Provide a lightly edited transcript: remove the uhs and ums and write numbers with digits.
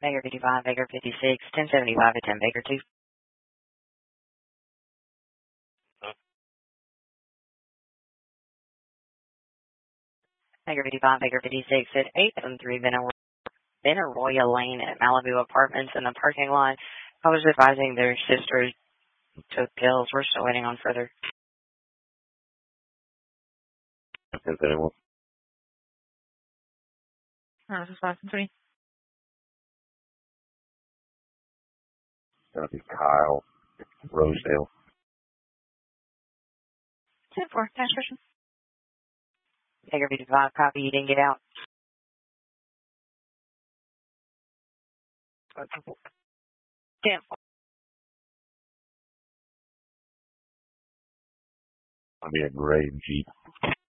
Baker 55, Baker 56, 1075 at 10, Baker 2. Baker 55, Baker 56 at 873 Benaroya Lane at Malibu Apartments in the parking lot. I was advising their sister took pills. We're still waiting on further. Is anyone? This is 5-3. That'll be Kyle, Rosedale. 10-4, next question. Baker 55, copy, you didn't get out. 10. I'll be a gray Jeep.